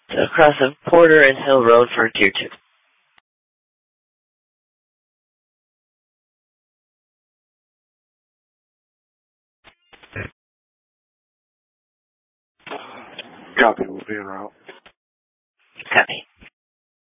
across of Porter and Hill Road for Tier 2. Copy, we'll be en route. Copy.